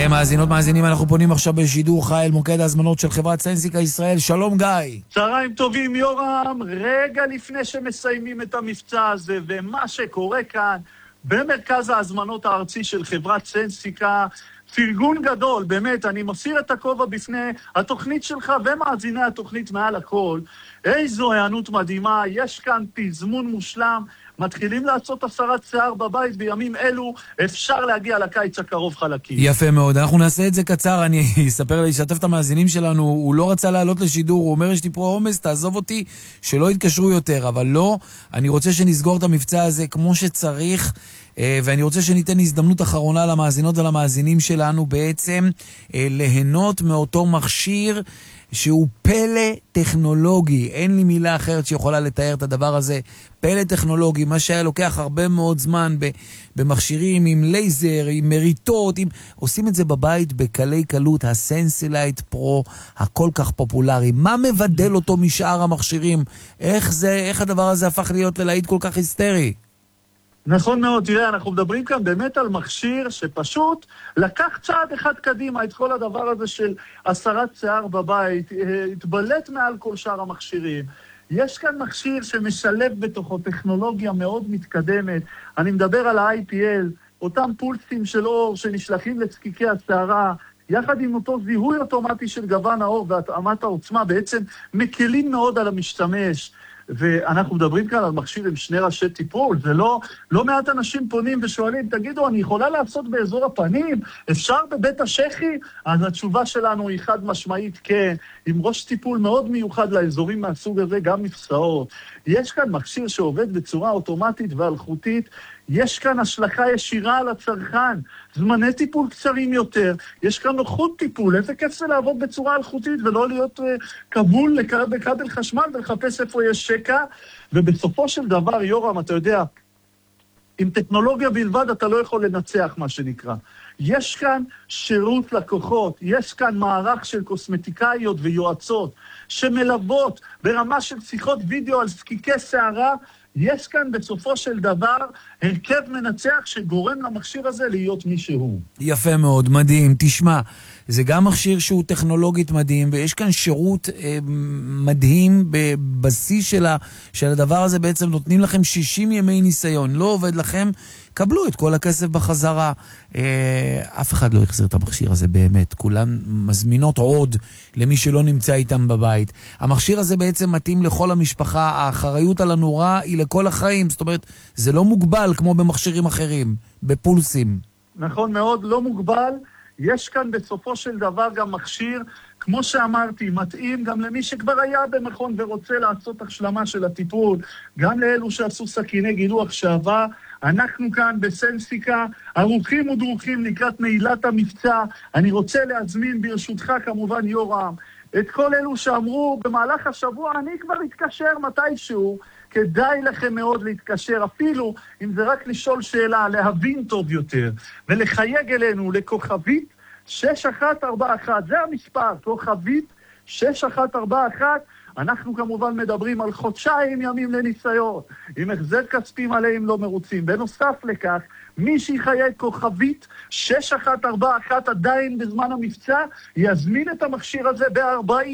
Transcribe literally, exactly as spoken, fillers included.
כן, מאזינות מאזינים, אנחנו פונים עכשיו בשידור חי אל מוקד ההזמנות של חברת סנסיקה ישראל. שלום גיא. צהריים טובים יורם, רגע לפני שמסיימים את המבצע הזה, ומה שקורה כאן במרכז ההזמנות הארצי של חברת סנסיקה, פרגון גדול, באמת, אני מסיר את הכובע בפני התוכנית שלך ומאזיני התוכנית מעל הכל. איזו הענות מדהימה, יש כאן תזמון מושלם, מתחילים לעשות הסרת שיער בבית בימים אלו, אפשר להגיע לקיץ הקרוב חלקים. יפה מאוד, אנחנו נעשה את זה קצר, אני אספר לי, אשתף את המאזינים שלנו, הוא לא רצה לעלות לשידור, הוא אומר, יש לי פה עומס, תעזוב אותי, שלא יתקשרו יותר, אבל לא, אני רוצה שנסגור את המבצע הזה כמו שצריך, ואני רוצה שניתן הזדמנות אחרונה למאזינות ולמאזינים שלנו בעצם ליהנות מאותו מכשיר שהוא פלא טכנולוגי, אין לי מילה אחרת שיכולה לתאר את הדבר הזה, פלא טכנולוגי, מה שהיה לוקח הרבה מאוד זמן במכשירים עם לייזר, עם מריטות, עם... עושים את זה בבית בקלי קלות, הסנסילייט פרו הכל כך פופולרי. מה מבדל אותו משאר המכשירים? איך זה, איך הדבר הזה הפך להיות ללהיט כל כך היסטרי? נכון מאוד, תראה, אנחנו מדברים כאן באמת על מכשיר שפשוט לקח צעד אחד קדימה את כל הדבר הזה של הסרת שיער בבית, התבלט מעל כל שאר המכשירים. יש כאן מכשיר שמשלב בתוכו טכנולוגיה מאוד מתקדמת, אני מדבר על ה-איי פי אל, אותם פולסים של אור שנשלחים לצקיקי השערה, יחד עם אותו זיהוי אוטומטי של גוון האור והתאמת העוצמה, בעצם מקלים מאוד על המשתמש. ואנחנו מדברים כאן על מכשיר עם שני ראשי טיפול, זה לא, לא מעט אנשים פונים ושואלים, תגידו, אני יכולה לעשות באזור הפנים? אפשר בבית השכי? אז התשובה שלנו היא חד משמעית כן, עם ראש טיפול מאוד מיוחד לאזורים מהסוג הזה, גם מפסעות. יש כאן מכשיר שעובד בצורה אוטומטית ואלחוטית, יש כאן השלכה ישירה על הצרכן, זמני טיפול קצרים יותר, יש כאן נוחות טיפול, איזה כיף זה לעבוד בצורה אלחוטית ולא להיות uh, כבול בכבל חשמל ולחפש איפה יש שקע, ובסופו של דבר, יורם, אתה יודע, עם טכנולוגיה בלבד אתה לא יכול לנצח מה שנקרא. יש כאן שירות לקוחות, יש כאן מערך של קוסמטיקאיות ויועצות שמלוות ברמה של שיחות וידאו על זקיקי שערה, יש כאן בסופו של דבר הרכב מנצח שגורם למכשיר הזה להיות מי שהוא. יפה מאוד, מדהים. תשמע, זה גם מכשיר שהוא טכנולוגית מדהים, ויש כאן שירות אה, מדהים בבסיס של, ה, של הדבר הזה. בעצם נותנים לכם שישים ימי ניסיון, לא עובד לכם, קבלו את כל הכסף בחזרה. אה, אף אחד לא יחזיר את המכשיר הזה באמת, כולן מזמינות עוד למי שלא נמצא איתם בבית. המכשיר הזה בעצם מתאים לכל המשפחה, האחריות על הנורה היא לכל החיים, זאת אומרת, זה לא מוגבל כמו במכשירים אחרים, בפולסים. נכון מאוד, לא מוגבל. יש כאן בסופו של דבר גם מכשיר, כמו שאמרתי, מתאים גם למי שכבר היה במכון ורוצה לעשות השלמה של הטיפול, גם לאלו שעשו סכיני גילוח שעבר. אנחנו כאן בסנסיקה, ערוכים ודרוכים לקראת נעילת המבצע. אני רוצה להזמין ברשותך כמובן יורם, את כל אלו שאמרו במהלך השבוע, אני כבר אתקשר מתישהו, כדאי לכם מאוד להתקשר, אפילו אם זה רק לשאול שאלה, להבין טוב יותר, ולחייג אלינו לכוכבית שש אחת ארבע אחת, זה המספר, כוכבית שש אחת ארבע אחת, אנחנו כמובן מדברים על חודשיים ימים לניסיון, עם החזר כספי מלא אם לא מרוצים. בנוסף לכך, מי שיחייג כוכבית שש אחת ארבע אחת עדיין בזמן המבצע, יזמין את המכשיר הזה ב-ארבעים